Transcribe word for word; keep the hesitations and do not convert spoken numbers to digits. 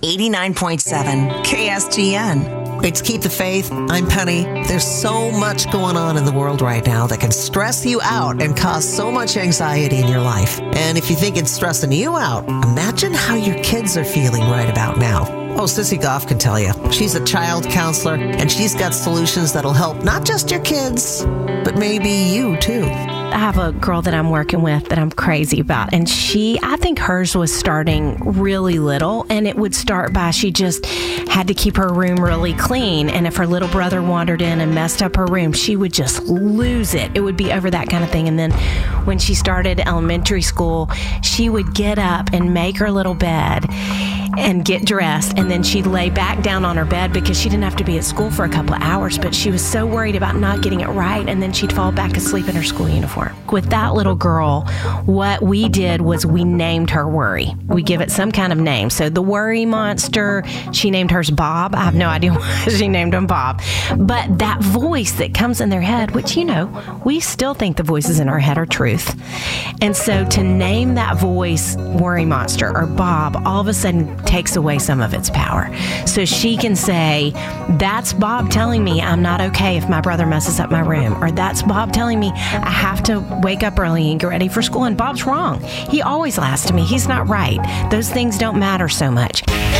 eighty-nine point seven K S G N. It's Keep the Faith. I'm Penny. There's so much going on in the world right now that can stress you out and cause so much anxiety in your life. And if you think it's stressing you out, imagine how your kids are feeling right about now. Oh, Sissy Goff can tell you. She's a child counselor, and she's got solutions that'll help not just your kids, but maybe you too. I have a girl that I'm working with that I'm crazy about, and she, I think hers was starting really little, and it would start by she just had to keep her room really clean, and if her little brother wandered in and messed up her room, she would just lose it. It would be over that kind of thing. And then when she started elementary school, she would get up and make her little bed and get dressed, and then she'd lay back down on her bed because she didn't have to be at school for a couple of hours, but she was so worried about not getting it right, and then she'd fall back asleep in her school uniform. With that little girl, what we did was we named her Worry. We give it some kind of name. So the Worry Monster, she named hers Bob. I have no idea why she named him Bob. But that voice that comes in their head, which, you know, we still think the voices in our head are truth. And so to name that voice Worry Monster or Bob, all of a sudden takes away some of its power. So she can say, that's Bob telling me I'm not okay if my brother messes up my room. Or that's Bob telling me I have to wake up early and get ready for school. And Bob's wrong. He always lies to me. He's not right. Those things don't matter so much.